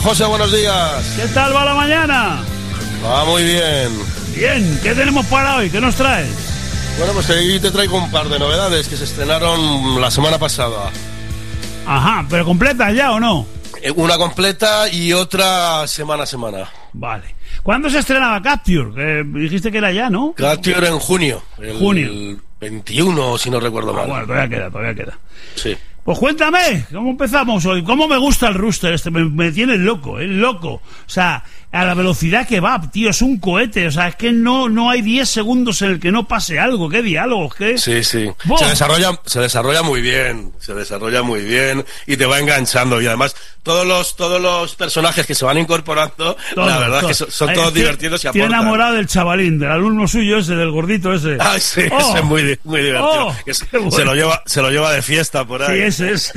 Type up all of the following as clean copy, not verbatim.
José, buenos días. ¿Qué tal va la mañana? Va muy bien. Bien, ¿qué tenemos para hoy? ¿Qué nos traes? Bueno, pues hoy te traigo un par de novedades que se estrenaron la semana pasada. Ajá, ¿pero completas ya o no? Una completa y otra semana a semana. Vale. ¿Cuándo se estrenaba Capture? Dijiste que era ya, ¿no? Capture en junio. Junio. 21, si no recuerdo mal. Bueno, todavía queda. Sí. Pues cuéntame, ¿cómo empezamos hoy? ¿Cómo me gusta el Rooster este? Me tiene loco, loco. O sea, a la velocidad que va, tío, es un cohete. O sea, es que no hay 10 segundos en el que no pase algo. ¿Qué diálogos? ¿Qué? Sí, sí. ¡Boh! Se desarrolla muy bien. Se desarrolla muy bien y te va enganchando. Y además, todos los personajes que se van incorporando, la verdad es que son todos divertidos y aportan. Estoy enamorado del chavalín, del alumno suyo ese, del gordito ese. Ah, sí, ese es muy divertido. Oh, bueno. Se lo lleva de fiesta por ahí. Sí, ese.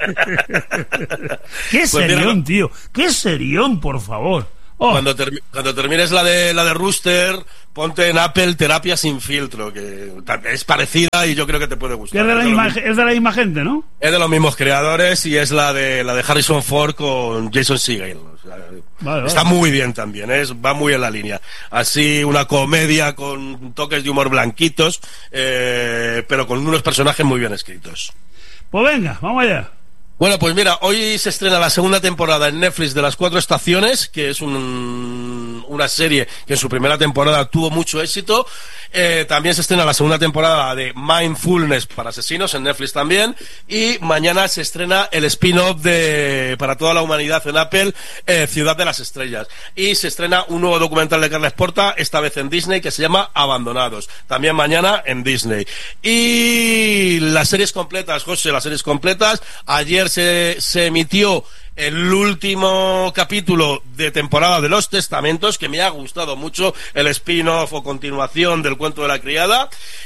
Qué serión, tío. Qué serión, por favor. Oh. Cuando termines la de Rooster, ponte en Apple Terapia sin filtro, que es parecida y yo creo que te puede gustar. Es de la misma gente, ¿no? Es de los mismos creadores y es la de Harrison Ford con Jason Segel. O sea, vale. Está muy bien también, va muy en la línea. Así una comedia con toques de humor blanquitos, pero con unos personajes muy bien escritos. Pues venga, vamos allá. Bueno, pues mira, hoy se estrena la segunda temporada en Netflix de Las Cuatro Estaciones, que es una serie que en su primera temporada tuvo mucho éxito. También se estrena la segunda temporada de Mindfulness para asesinos en Netflix también. Y mañana se estrena el spin-off para toda la humanidad en Apple, Ciudad de las Estrellas. Y se estrena un nuevo documental de Carles Porta, esta vez en Disney, que se llama Abandonados. También mañana en Disney. Y las series completas, José, las series completas. Ayer se emitió el último capítulo de temporada de Los Testamentos, que me ha gustado mucho, el spin-off o continuación del cuento de la criada,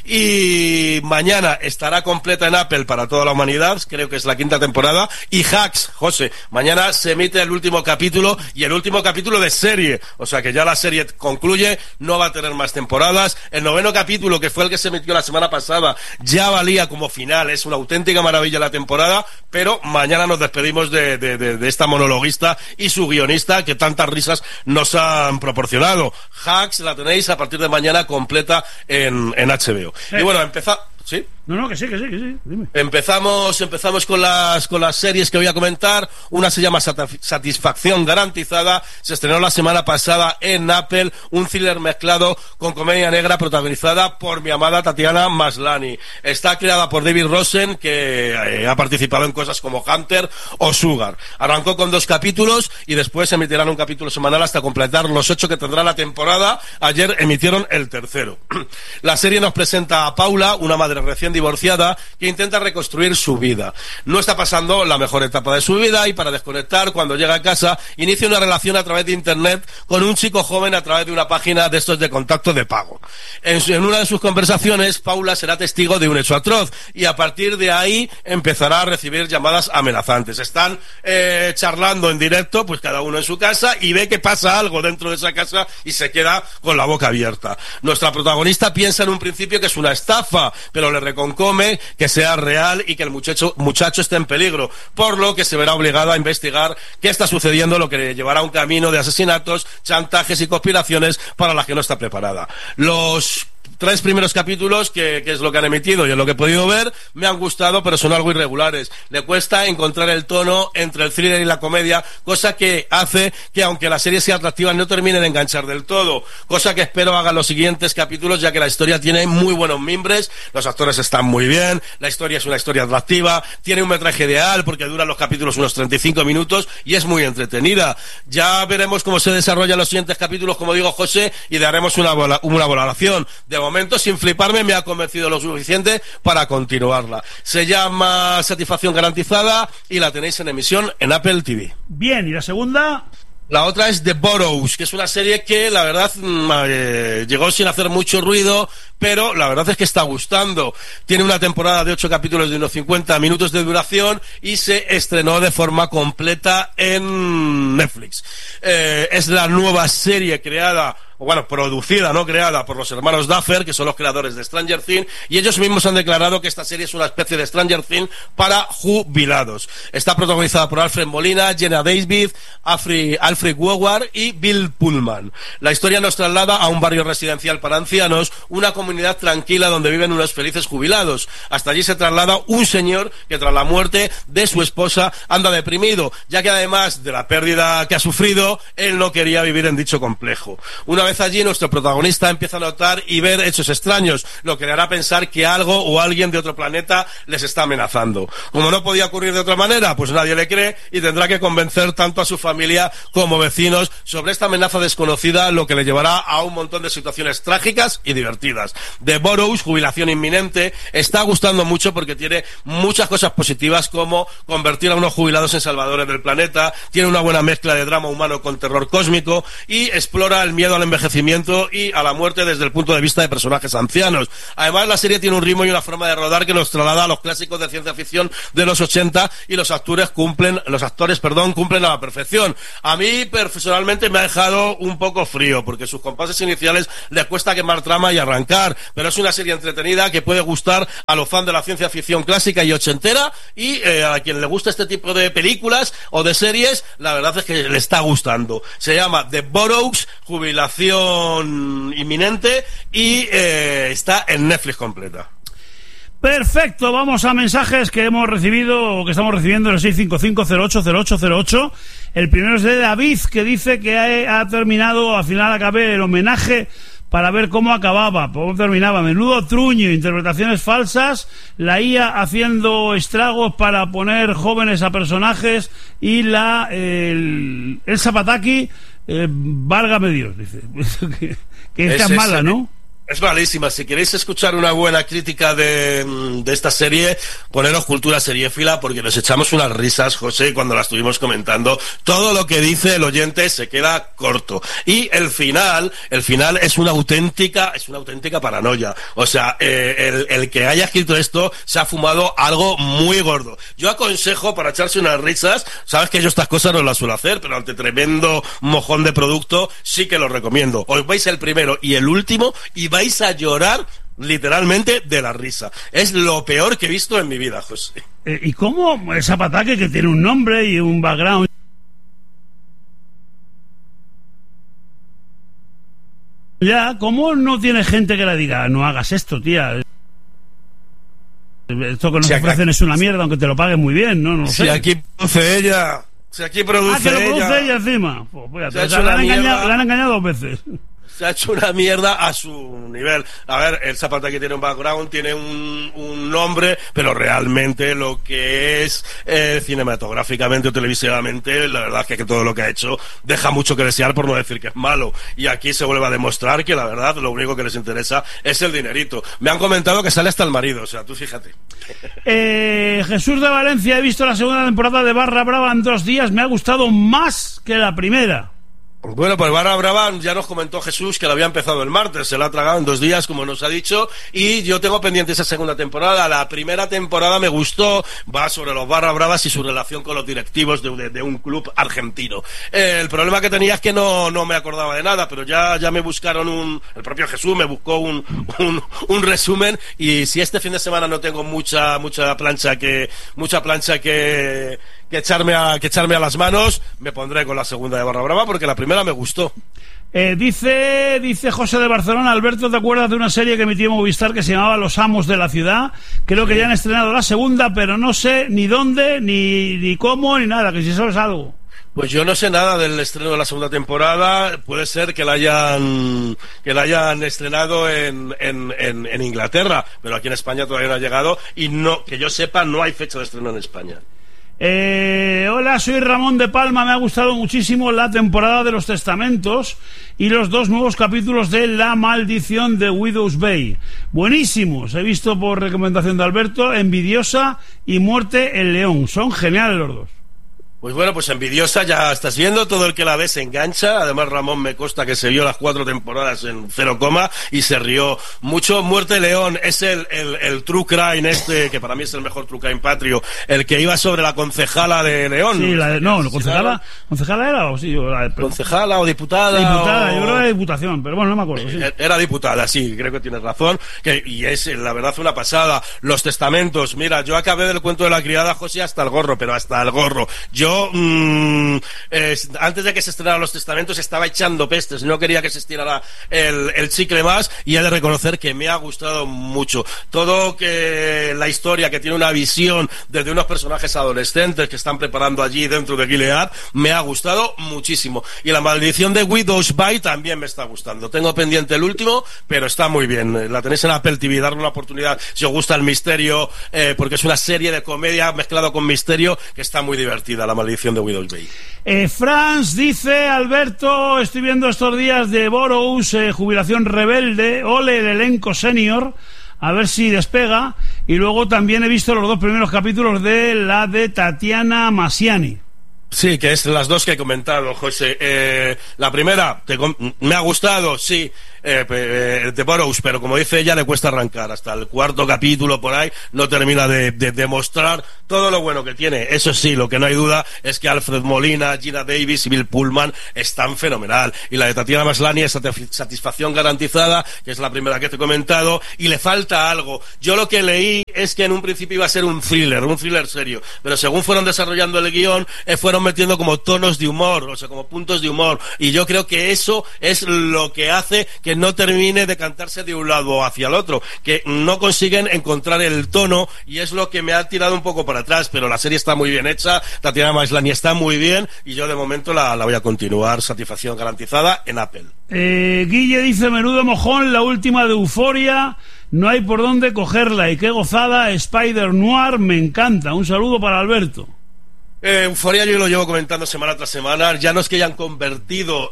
y mañana estará completa en Apple para toda la humanidad, creo que es la quinta temporada, y Hacks, José, mañana se emite el último capítulo, y el último capítulo de serie, o sea que ya la serie concluye, no va a tener más temporadas. El noveno capítulo, que fue el que se emitió la semana pasada, ya valía como final, es una auténtica maravilla la temporada, pero mañana nos despedimos de esta monologuista y su guionista que tantas risas nos han proporcionado. Hacks la tenéis a partir de mañana completa en HBO. Y bueno, ¿sí? No, que sí, dime. Empezamos con las series que voy a comentar. Una se llama Satisfacción Garantizada. Se estrenó la semana pasada en Apple, un thriller mezclado con comedia negra protagonizada por mi amada Tatiana Maslany. Está creada por David Rosen, que ha participado en cosas como Hunter o Sugar. Arrancó con 2 capítulos y después emitirán un capítulo semanal hasta completar los 8 que tendrá la temporada. Ayer emitieron el tercero. La serie nos presenta a Paula, una madre recién divorciada que intenta reconstruir su vida. No está pasando la mejor etapa de su vida y para desconectar, cuando llega a casa, inicia una relación a través de internet con un chico joven a través de una página de estos de contacto de pago. En una de sus conversaciones, Paula será testigo de un hecho atroz y a partir de ahí empezará a recibir llamadas amenazantes. Están charlando en directo, pues cada uno en su casa, y ve que pasa algo dentro de esa casa y se queda con la boca abierta. Nuestra protagonista piensa en un principio que es una estafa, pero le reconcome que sea real y que el muchacho esté en peligro, por lo que se verá obligada a investigar qué está sucediendo, lo que le llevará a un camino de asesinatos, chantajes y conspiraciones para las que no está preparada. Los 3 primeros capítulos, que es lo que han emitido y es lo que he podido ver, me han gustado, pero son algo irregulares. Le cuesta encontrar el tono entre el thriller y la comedia, cosa que hace que, aunque la serie sea atractiva, no termine de enganchar del todo, cosa que espero hagan los siguientes capítulos, ya que la historia tiene muy buenos mimbres, los actores están muy bien, la historia es una historia atractiva, tiene un metraje ideal porque duran los capítulos unos 35 minutos y es muy entretenida. Ya veremos cómo se desarrollan los siguientes capítulos, como digo, José, y daremos una valoración. De momento, sin fliparme, me ha convencido lo suficiente para continuarla. Se llama Satisfacción Garantizada y la tenéis en emisión en Apple TV. Bien, ¿y la segunda? La otra es The Boroughs, que es una serie que la verdad llegó sin hacer mucho ruido, pero la verdad es que está gustando. Tiene una temporada de 8 capítulos de unos 50 minutos de duración y se estrenó de forma completa en Netflix. Es la nueva serie creada bueno, producida, no creada por los hermanos Duffer, que son los creadores de Stranger Things, y ellos mismos han declarado que esta serie es una especie de Stranger Things para jubilados. Está protagonizada por Alfred Molina, Jenna David, Alfred Woodward y Bill Pullman. La historia nos traslada a un barrio residencial para ancianos, una comunidad tranquila donde viven unos felices jubilados. Hasta allí se traslada un señor que tras la muerte de su esposa anda deprimido, ya que además de la pérdida que ha sufrido, él no quería vivir en dicho complejo. Una vez allí, nuestro protagonista empieza a notar y ver hechos extraños, lo que le hará pensar que algo o alguien de otro planeta les está amenazando. Como no podía ocurrir de otra manera, pues nadie le cree y tendrá que convencer tanto a su familia como vecinos sobre esta amenaza desconocida, lo que le llevará a un montón de situaciones trágicas y divertidas. The Burrows, jubilación inminente, está gustando mucho porque tiene muchas cosas positivas, como convertir a unos jubilados en salvadores del planeta, tiene una buena mezcla de drama humano con terror cósmico y explora el miedo al envejecimiento y a la muerte desde el punto de vista de personajes ancianos. Además, la serie tiene un ritmo y una forma de rodar que nos traslada a los clásicos de ciencia ficción de los 80 y los actores cumplen a la perfección. A mí personalmente me ha dejado un poco frío porque sus compases iniciales les cuesta quemar trama y arrancar, pero es una serie entretenida que puede gustar a los fans de la ciencia ficción clásica y ochentera, y a quien le gusta este tipo de películas o de series, la verdad es que le está gustando. Se llama The Burrows, jubilación inminente, y está en Netflix completa. Perfecto, vamos a mensajes que hemos recibido, o que estamos recibiendo en el 655-080808. El primero es de David, que dice que ha terminado, al final acabé el homenaje para ver cómo acababa, cómo terminaba. Menudo truño, interpretaciones falsas, la IA haciendo estragos para poner jóvenes a personajes, y el Zapataki, válgame Dios, dice. que es mala, ¿no? Es malísima. Si queréis escuchar una buena crítica de esta serie, poneros Cultura Seriéfila, porque nos echamos unas risas, José, cuando la estuvimos comentando. Todo lo que dice el oyente se queda corto. Y el final es una auténtica paranoia. O sea, el que haya escrito esto se ha fumado algo muy gordo. Yo aconsejo, para echarse unas risas, sabes que yo estas cosas no las suelo hacer, pero ante tremendo mojón de producto sí que lo recomiendo. Os veis el primero y el último y vais a llorar literalmente de la risa. Es lo peor que he visto en mi vida, José. ¿Y cómo el Zapataque, que tiene un nombre y un background? Ya, ¿cómo no tiene gente que le diga, no hagas esto, tía? Esto que nos ofrecen es una mierda, aunque te lo paguen muy bien, ¿no? No sé. Si aquí produce ella. Que lo produce ella encima. Pues, la han engañado 2 veces. Se ha hecho una mierda a su nivel. A ver, el Zapataki tiene un background, tiene un nombre, pero realmente lo que es cinematográficamente o televisivamente, la verdad es que todo lo que ha hecho deja mucho que desear, por no decir que es malo. Y aquí se vuelve a demostrar que la verdad lo único que les interesa es el dinerito. Me han comentado que sale hasta el marido, o sea, tú fíjate. Jesús de Valencia: he visto la segunda temporada de Barra Brava en 2 días, me ha gustado más que la primera. Bueno, pues Barra Brava ya nos comentó Jesús que la había empezado el martes, se la ha tragado en 2 días, como nos ha dicho, y yo tengo pendiente esa segunda temporada. La primera temporada me gustó, va sobre los Barra Bravas y su relación con los directivos de un club argentino. El problema que tenía es que no me acordaba de nada, pero ya me buscaron el propio Jesús me buscó un resumen, y si este fin de semana no tengo mucha plancha que echarme a las manos, me pondré con la segunda de Barra Brava, porque la primera me gustó. Dice José de Barcelona: Alberto, ¿te acuerdas de una serie que emitía Movistar que se llamaba Los Amos de la Ciudad? Creo que ya han estrenado la segunda, pero no sé ni dónde, ni cómo, ni nada, que si sabes algo. Pues yo no sé nada del estreno de la segunda temporada. Puede ser que la hayan estrenado en Inglaterra, pero aquí en España todavía no ha llegado, y no, que yo sepa, no hay fecha de estreno en España. Hola, soy Ramón de Palma. Me ha gustado muchísimo la temporada de los Testamentos y los 2 nuevos capítulos de La Maldición de Widow's Bay. Buenísimos, he visto por recomendación de Alberto, Envidiosa y Muerte el León. Son geniales los 2. Pues bueno, pues envidiosa, ya estás viendo, todo el que la ve se engancha. Además, Ramón me consta que se vio las 4 temporadas en 0, y se rió mucho. Muerte León es el True Crime que para mí es el mejor True Crime patrio, el que iba sobre la concejala de León. Sí, concejala era o sí, concejala o diputada. Diputada, yo creo que era diputación, pero bueno, no me acuerdo. Sí. Era diputada, sí, creo que tienes razón. Y es, la verdad, una pasada. Los testamentos, mira, yo acabé del cuento de la criada, José, hasta el gorro, pero hasta el gorro. Yo antes de que se estrenaran los testamentos estaba echando pestes, no quería que se estirara el chicle más, y he de reconocer que me ha gustado mucho todo, que la historia, que tiene una visión desde unos personajes adolescentes que están preparando allí dentro de Gilead, me ha gustado muchísimo. Y la maldición de Widow's Bite también me está gustando. Tengo pendiente el último, pero está muy bien. La tenéis en Apple TV, darle una oportunidad si os gusta el misterio, porque es una serie de comedia mezclado con misterio que está muy divertida, la maldición de Widow's Bite. Franz dice: Alberto, estoy viendo estos días de Burroughs, Jubilación Rebelde, ole el elenco senior, a ver si despega. Y luego también he visto los 2 primeros capítulos de la de Tatiana Maslany. Sí, que es las 2 que he comentado, José. La primera me ha gustado, sí, de Burroughs, pero como dice ella, le cuesta arrancar. Hasta el 4º capítulo por ahí no termina de demostrar todo lo bueno que tiene. Eso sí, lo que no hay duda es que Alfred Molina, Gina Davis y Bill Pullman están fenomenal. Y la de Tatiana Maslany es Satisfacción Garantizada, que es la primera que te he comentado, y le falta algo. Yo lo que leí es que en un principio iba a ser un thriller serio, pero según fueron desarrollando el guión, fueron metiendo como tonos de humor, o sea, como puntos de humor, y yo creo que eso es lo que hace que no termine de cantarse de un lado hacia el otro, que no consiguen encontrar el tono, y es lo que me ha tirado un poco para atrás. Pero la serie está muy bien hecha, Tatiana Maslany está muy bien, y yo de momento la voy a continuar. Satisfacción Garantizada en Apple. Guille dice: menudo mojón la última de Euphoria, no hay por dónde cogerla, y qué gozada. Spider Noir me encanta. Un saludo para Alberto. Euphoria yo lo llevo comentando semana tras semana. Ya no es que hayan convertido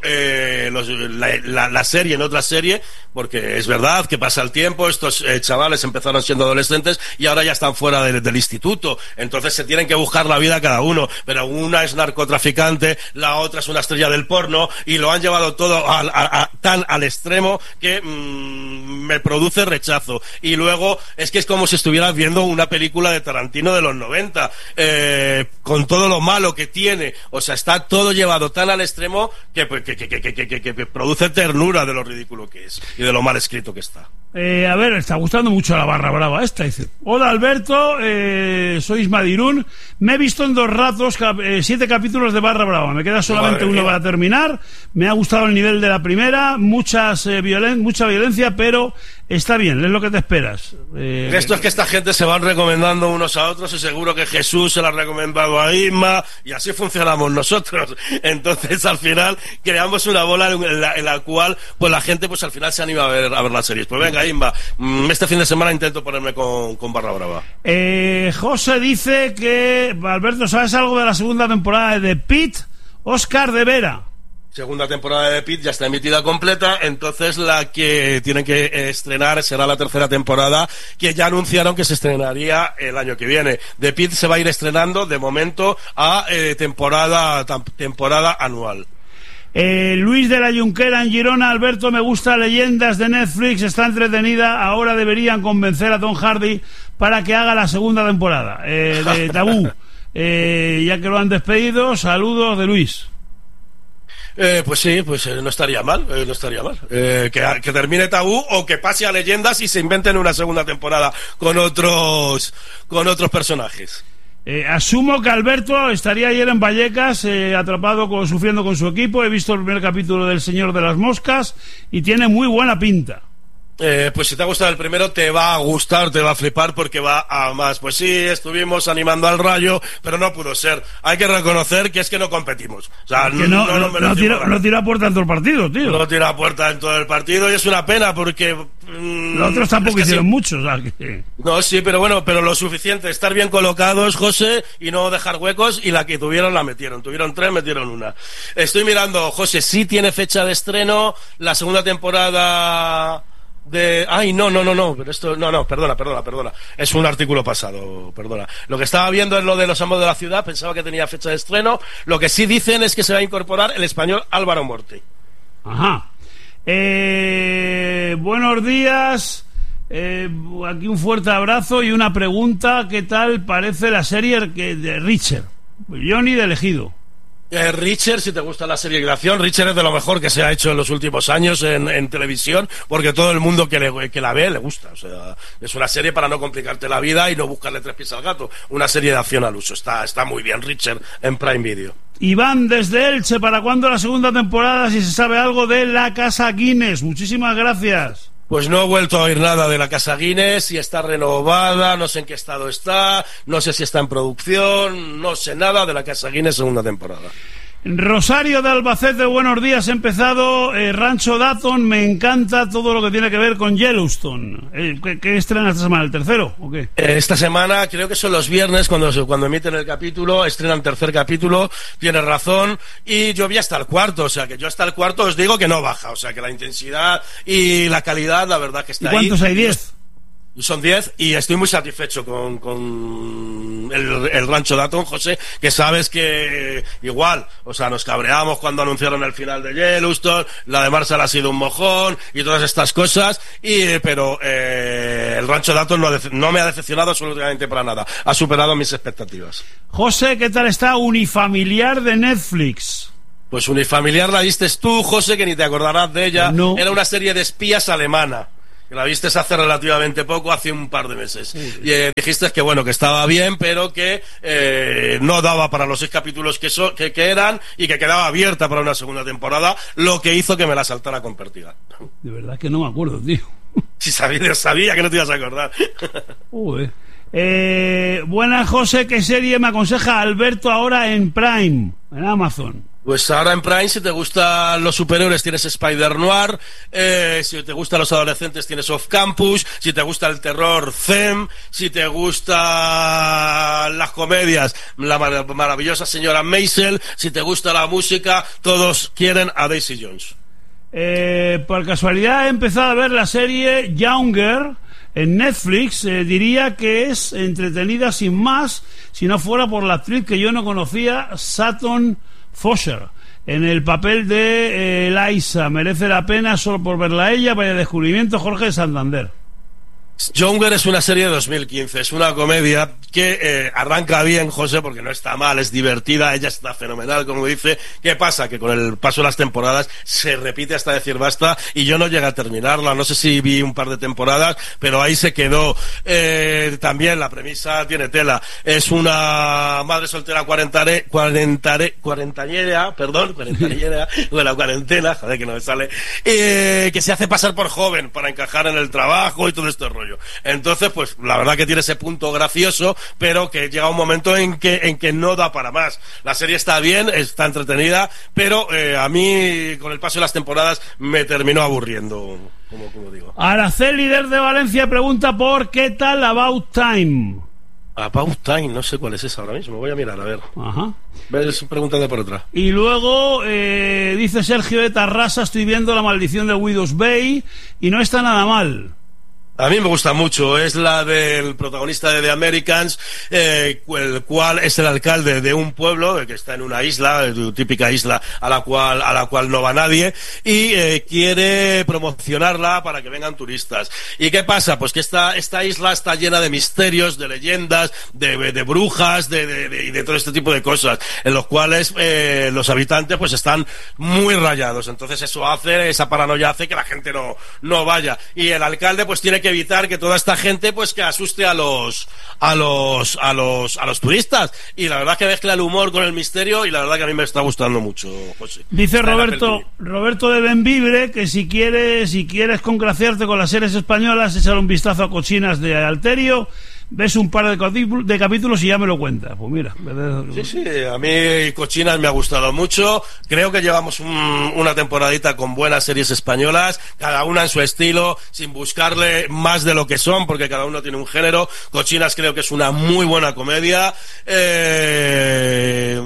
la serie en otra serie, porque es verdad que pasa el tiempo, estos chavales empezaron siendo adolescentes y ahora ya están fuera del instituto, entonces se tienen que buscar la vida cada uno, pero una es narcotraficante, la otra es una estrella del porno, y lo han llevado todo tan al extremo que me produce rechazo. Y luego es que es como si estuvieras viendo una película de Tarantino de los 90, con todo lo malo que tiene. O sea, está todo llevado tan al extremo que produce ternura de lo ridículo que es y de lo mal escrito que está. A ver, está gustando mucho la barra brava esta. Dice: hola Alberto, soy Ismadirún, me he visto en 2 ratos 7 capítulos de barra brava, me queda solamente uno para terminar. Me ha gustado el nivel de la primera, mucha violencia, pero está bien, es lo que te esperas. Esto es que esta gente se van recomendando unos a otros, y seguro que Jesús se la ha recomendado a Isma, y así funcionamos nosotros. Entonces al final creamos una bola en la cual pues la gente pues al final se anima a ver las series. Pues venga, Isma, este fin de semana intento ponerme con barra brava. José dice que: Alberto, ¿sabes algo de la segunda temporada de Pete? Oscar de Vera. Segunda temporada de Pete ya está emitida completa, entonces la que tienen que estrenar será la 3ª temporada, que ya anunciaron que se estrenaría el año que viene. De Pete se va a ir estrenando de momento a temporada anual. Luis de la Junquera en Girona: Alberto, me gusta Leyendas de Netflix, está entretenida, ahora deberían convencer a Tom Hardy para que haga la segunda temporada de Tabú, ya que lo han despedido. Saludos de Luis. Pues sí, pues no estaría mal, que termine Tabú, o que pase a Leyendas y se inventen una segunda temporada con otros personajes. Asumo que Alberto estaría ayer en Vallecas, atrapado sufriendo con su equipo. He visto el primer capítulo del Señor de las Moscas y tiene muy buena pinta. Pues si te ha gustado el primero, te va a gustar, te va a flipar, porque va a más. Pues sí, estuvimos animando al Rayo, pero no pudo ser. Hay que reconocer que es que no competimos. O sea, no tira a puerta en todo el partido, tío. No tira a puerta en todo el partido, y es una pena porque los otros tampoco hicieron mucho, o sea, que... No, sí, pero bueno, pero lo suficiente, estar bien colocados, José, y no dejar huecos, y la que tuvieron la metieron. Tuvieron 3, metieron 1. Estoy mirando, José, sí tiene fecha de estreno la segunda temporada No, pero esto, no, perdona. Es un artículo pasado, perdona. Lo que estaba viendo es lo de Los Amos de la Ciudad, pensaba que tenía fecha de estreno. Lo que sí dicen es que se va a incorporar el español Álvaro Morte. Ajá. Buenos días. Aquí un fuerte abrazo y una pregunta. ¿Qué tal parece la serie de Richard? Johnny de Elegido. Richard, si te gusta la serie de acción, Richard es de lo mejor que se ha hecho en los últimos años en televisión, porque todo el mundo que la ve le gusta. O sea, es una serie para no complicarte la vida y no buscarle tres pies al gato. Una serie de acción al uso. Está muy bien Richard en Prime Video. Iván desde Elche, ¿para cuándo la segunda temporada? Si se sabe algo de La Casa Guinness. Muchísimas gracias. Pues no he vuelto a oír nada de La Casa Guinness, si está renovada, no sé en qué estado está, no sé si está en producción, no sé nada de La Casa Guinness segunda temporada. Rosario de Albacete, buenos días. He empezado Rancho Dayton, me encanta todo lo que tiene que ver con Yellowstone. ¿Qué estrena esta semana? ¿El tercero o qué? Esta semana creo que son los viernes cuando emiten el capítulo, estrenan tercer capítulo, tienes razón, y yo vi hasta el cuarto, o sea que yo hasta el cuarto os digo que no baja, o sea que la intensidad y la calidad, la verdad que está ahí. ¿Y cuántos hay? 10. Son 10 y estoy muy satisfecho con el Rancho Dayton, José, que sabes que igual, o sea, nos cabreamos cuando anunciaron el final de Yellowstone, la de Marshall ha sido un mojón y todas estas cosas, pero el Rancho Dayton no me ha decepcionado absolutamente para nada, ha superado mis expectativas. José, ¿qué tal está Unifamiliar de Netflix? Pues Unifamiliar la viste tú, José, que ni te acordarás de ella. No. Era una serie de espías alemana. Que la viste hace relativamente poco, hace un par de meses. Sí. Y dijiste que bueno, que estaba bien, pero que no daba para los 6 capítulos que eran y que quedaba abierta para una segunda temporada, lo que hizo que me la saltara con pértiga. De verdad que no me acuerdo, tío. Si sabía que no te ibas a acordar. Buenas, José, ¿qué serie me aconseja Alberto ahora en Prime, en Amazon? Pues ahora en Prime, si te gustan los superhéroes, tienes Spider-Noir, si te gustan los adolescentes, tienes Off Campus, si te gusta el terror, Them, si te gustan las comedias, la maravillosa señora Maisel, si te gusta la música, todos quieren a Daisy Jones. Por casualidad he empezado a ver la serie Younger en Netflix, diría que es entretenida sin más, si no fuera por la actriz que yo no conocía, Sutton Foster, en el papel de Liza. Merece la pena solo por verla a ella. Vaya descubrimiento, Jorge de Santander. Younger es una serie de 2015, es una comedia que arranca bien, José, porque no está mal, es divertida, ella está fenomenal, como dice. ¿Qué pasa? Que con el paso de las temporadas se repite hasta decir basta, y yo no llegué a terminarla, no sé si vi un par de temporadas, pero ahí se quedó. También la premisa tiene tela, es una madre soltera cuarentañera, de la cuarentena, joder que no me sale, que se hace pasar por joven para encajar en el trabajo y todo este rollo. Entonces, pues la verdad que tiene ese punto gracioso, pero que llega un momento en que no da para más. La serie está bien, está entretenida, pero a mí con el paso de las temporadas me terminó aburriendo, como digo. Araceli desde Valencia pregunta por ¿qué tal About Time? About Time, no sé cuál es esa ahora mismo, voy a mirar, a ver. Ajá. Ves, pregúntate por otra. Y luego dice Sergio de Tarrasa, estoy viendo La maldición de Widow's Bay y no está nada mal. A mí me gusta mucho, es la del protagonista de The Americans, el cual es el alcalde de un pueblo que está en una isla, típica isla a la cual no va nadie, y quiere promocionarla para que vengan turistas. ¿Y qué pasa? Pues que esta isla está llena de misterios, de leyendas, de brujas, de todo este tipo de cosas, en los cuales los habitantes pues están muy rayados. Entonces esa paranoia hace que la gente no vaya, y el alcalde pues tiene que evitar que toda esta gente pues que asuste a los turistas, y la verdad que mezcla el humor con el misterio, y la verdad que a mí me está gustando mucho, José. Dice Roberto de Benvibre que si quieres congraciarte con las series españolas, echar un vistazo a Cochinas de Alterio, ves un par de capítulos y ya me lo cuentas. Pues mira. Sí, a mí Cochinas me ha gustado mucho. Creo que llevamos una temporadita con buenas series españolas, cada una en su estilo, sin buscarle más de lo que son, porque cada uno tiene un género. Cochinas creo que es una muy buena comedia. La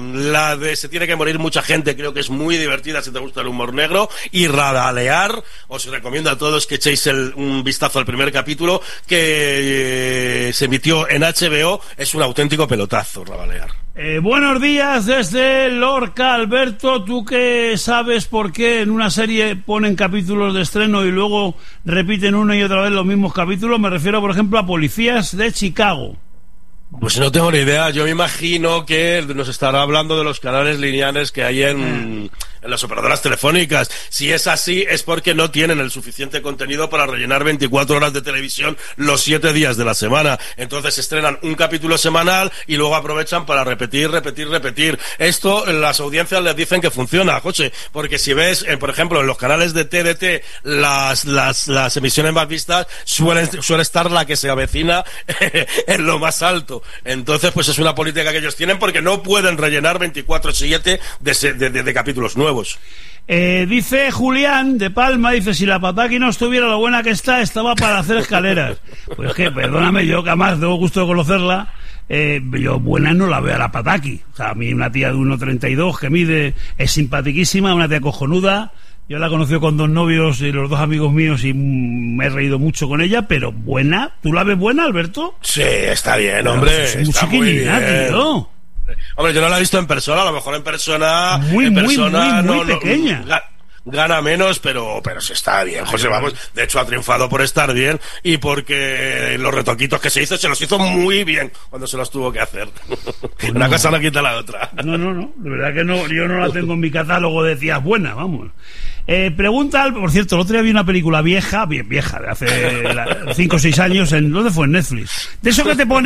la de Se tiene que morir mucha gente, creo que es muy divertida si te gusta el humor negro. Y Rabalear, os recomiendo a todos que echéis un vistazo al primer capítulo que se emitió en HBO. Es un auténtico pelotazo, Rabalear. Buenos días desde Lorca, Alberto. ¿Tú qué sabes por qué en una serie ponen capítulos de estreno y luego repiten una y otra vez los mismos capítulos? Me refiero, por ejemplo, a Policías de Chicago. Pues no tengo ni idea. Yo me imagino que nos estará hablando de los canales lineales que hay en las operadoras telefónicas. Si es así, es porque no tienen el suficiente contenido para rellenar 24 horas de televisión los 7 días de la semana. Entonces estrenan un capítulo semanal y luego aprovechan para repetir. Esto, las audiencias les dicen que funciona, José, porque si ves, por ejemplo, en los canales de TDT, las emisiones más vistas suele estar la que se avecina en lo más alto. Entonces, pues es una política que ellos tienen porque no pueden rellenar 24/7 de capítulos nuevos. Dice Julián de Palma, dice, si la Pataki no estuviera lo buena que estaba para hacer escaleras. Pues que, perdóname, yo que además tengo gusto de conocerla, yo buena no la veo a la Pataki. O sea, a mí una tía de 1,32 que mide, es simpatiquísima, una tía cojonuda. Yo la he conocido con 2 novios y los 2 amigos míos y me he reído mucho con ella, pero buena. ¿Tú la ves buena, Alberto? Sí, está bien, hombre. Está muy bien, tío. Hombre, yo no la he visto en persona, a lo mejor en persona muy pequeña. Gana menos, pero sí está bien, José, vamos. De hecho, ha triunfado por estar bien y porque los retoquitos que se los hizo muy bien cuando se los tuvo que hacer. Pues una cosa no quita la otra. No, de verdad que no, yo no la tengo en mi catálogo de tías buenas, vamos. Pregunta, por cierto, el otro día vi una película vieja, de hace 5 o 6 años, ¿dónde fue? En Netflix. De eso que te pone